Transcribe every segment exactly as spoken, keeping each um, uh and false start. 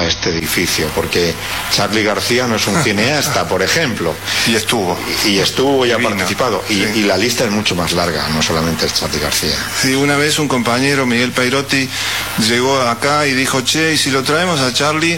a este edificio, porque Charly García no es un cineasta, por ejemplo. Y estuvo. Y, y estuvo y ha Vino. participado. Y, Sí. y la lista es mucho más larga, no solamente es Charly García. Sí, una vez un compañero, Miguel Peirotti, llegó acá y dijo, che, ¿y si lo traemos a Charly?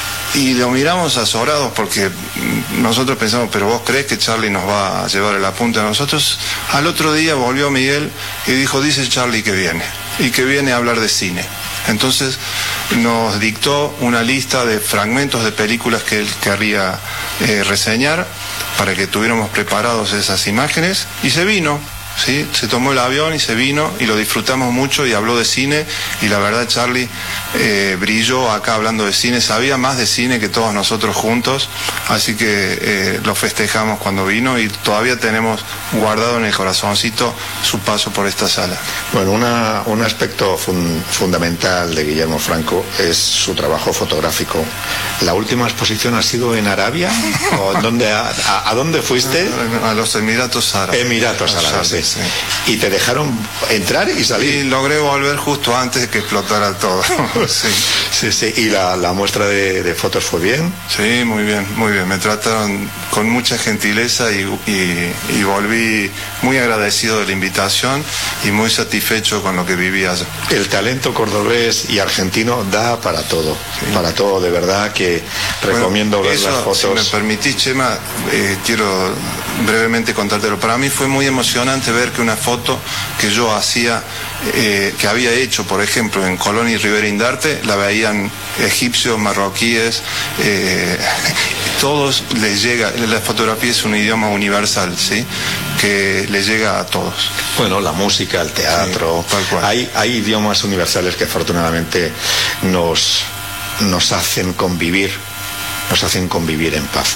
Y lo miramos azorados porque nosotros pensamos, pero vos crees que Charly nos va a llevar el apunte a nosotros. Al otro día volvió Miguel y dijo, dice Charly que viene, y que viene a hablar de cine. Entonces nos dictó una lista de fragmentos de películas que él querría eh, reseñar para que tuviéramos preparados esas imágenes, y se vino. ¿Sí? Se tomó el avión y se vino y lo disfrutamos mucho y habló de cine, y la verdad Charly eh, brilló acá hablando de cine, sabía más de cine que todos nosotros juntos, así que eh, lo festejamos cuando vino y todavía tenemos guardado en el corazoncito su paso por esta sala. Bueno, una, un aspecto fun, fundamental de Guillermo Franco es su trabajo fotográfico. ¿La última exposición ha sido en Arabia? ¿O dónde, a, a, ¿A dónde fuiste? A los Emiratos Árabes. Emiratos Árabes, sí. Sí. ¿Y te dejaron entrar y salir? Y logré volver justo antes de que explotara todo. Sí, sí, sí. ¿Y la, la muestra de, de fotos fue bien? Sí, muy bien, muy bien. Me trataron con mucha gentileza y, y, y volví muy agradecido de la invitación y muy satisfecho con lo que viví allá. El talento cordobés y argentino da para todo, sí. Para todo, de verdad que recomiendo bueno, ver eso, las fotos. Si me permitís, Chema, eh, quiero brevemente contártelo. Para mí fue muy emocionante ver que una foto que yo hacía, eh, que había hecho, por ejemplo, en Colón y Rivera Indarte, la veían egipcios, marroquíes, eh, todos les llega, la fotografía es un idioma universal, ¿sí? Que les llega a todos. Bueno, la música, el teatro, sí, tal cual. Hay, hay idiomas universales que afortunadamente nos, nos hacen convivir, nos hacen convivir en paz.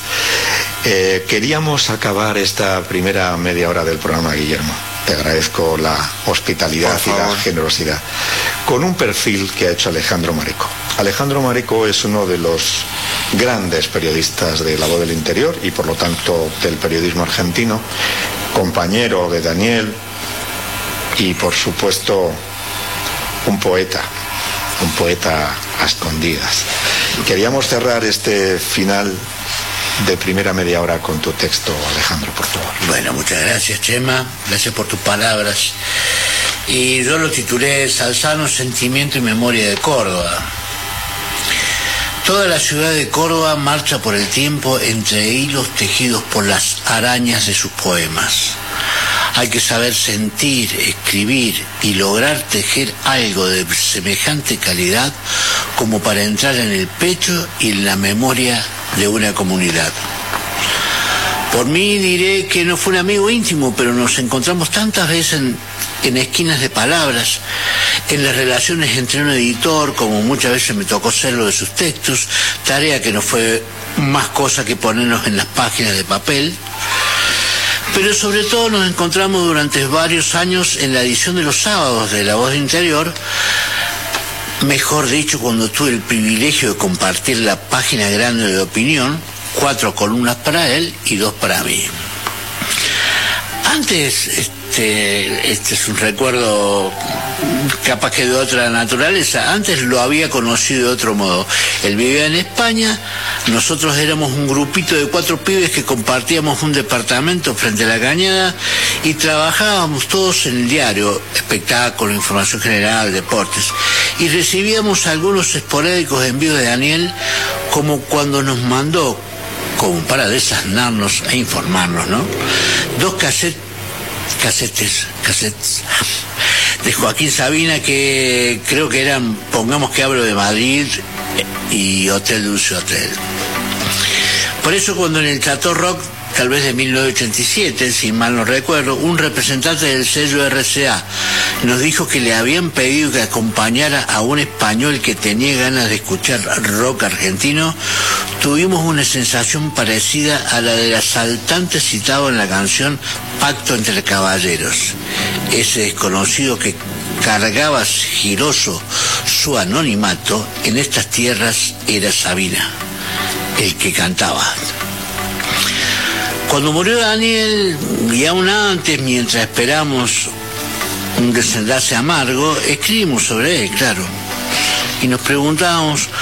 Eh, queríamos acabar esta primera media hora del programa, Guillermo. Te agradezco la hospitalidad y la generosidad. Con un perfil que ha hecho Alejandro Mareco. Alejandro Mareco es uno de los grandes periodistas de La Voz del Interior y por lo tanto del periodismo argentino, compañero de Daniel y por supuesto un poeta, un poeta a escondidas. Queríamos cerrar este final de primera media hora con tu texto, Alejandro, por favor. Bueno, muchas gracias, Chema, gracias por tus palabras. Y yo lo titulé Salzano, sentimiento y memoria de Córdoba. Toda la ciudad de Córdoba marcha por el tiempo entre hilos tejidos por las arañas de sus poemas. Hay que saber sentir, escribir y lograr tejer algo de semejante calidad como para entrar en el pecho y en la memoria de una comunidad. Por mí diré que no fue un amigo íntimo, pero nos encontramos tantas veces en, en esquinas de palabras, en las relaciones entre un editor, como muchas veces me tocó ser lo de sus textos, tarea que no fue más cosa que ponernos en las páginas de papel. Pero sobre todo nos encontramos durante varios años en la edición de los sábados de La Voz del Interior, mejor dicho, cuando tuve el privilegio de compartir la página grande de Opinión, cuatro columnas para él y dos para mí. Antes, este, este es un recuerdo capaz que de otra naturaleza, antes lo había conocido de otro modo. Él vivía en España, nosotros éramos un grupito de cuatro pibes que compartíamos un departamento frente a la Cañada y trabajábamos todos en el diario, espectáculo, información general, deportes, y recibíamos algunos esporádicos envíos de Daniel, como cuando nos mandó, como para desasnarnos e informarnos, ¿no? Dos cassettes, casetes, cassettes de Joaquín Sabina, que creo que eran, pongamos que hablo de Madrid y Hotel Dulce Hotel. Por eso cuando en el Chateau Rock, tal vez de mil novecientos ochenta y siete, si mal no recuerdo, un representante del sello R C A nos dijo que le habían pedido que acompañara a un español que tenía ganas de escuchar rock argentino, tuvimos una sensación parecida a la del asaltante citado en la canción Pacto entre Caballeros. Ese desconocido que cargaba sigiloso su anonimato en estas tierras era Sabina, el que cantaba. Cuando murió Daniel, y aún antes, mientras esperamos un desenlace amargo, escribimos sobre él, claro. Y nos preguntábamos